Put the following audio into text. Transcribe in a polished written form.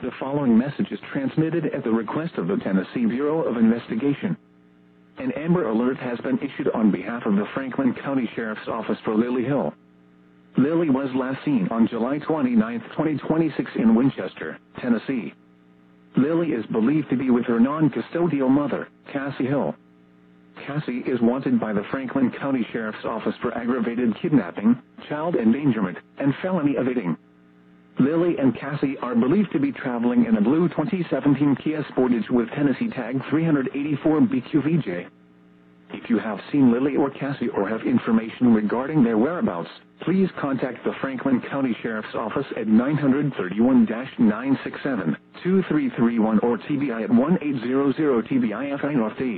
The following message is transmitted at the request of the Tennessee Bureau of Investigation. An Amber Alert has been issued on behalf of the Franklin County Sheriff's Office for Lily Hill. Lily was last seen on July 29, 2026 in Winchester, Tennessee. Lily is believed to be with her non-custodial mother, Cassie Hill. Cassie is wanted by the Franklin County Sheriff's Office for aggravated kidnapping, child endangerment, and felony evading. Lily and Cassie are believed to be traveling in a blue 2017 Kia Sportage with Tennessee tag 384 BQVJ. If you have seen Lily or Cassie or have information regarding their whereabouts, please contact the Franklin County Sheriff's Office at 931-967-2331 or TBI at 1-800-TBI-FINOFD.